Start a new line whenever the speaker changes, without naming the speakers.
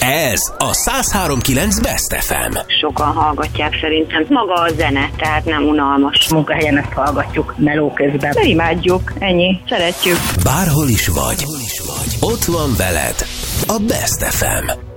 Ez a 103.9 Best FM.
Sokan hallgatják szerintem. Maga a zene, tehát nem unalmas.
Munkahelyen ezt hallgatjuk meló közben.
De imádjuk, ennyi, szeretjük.
Bárhol is vagy, ott van veled a Best FM.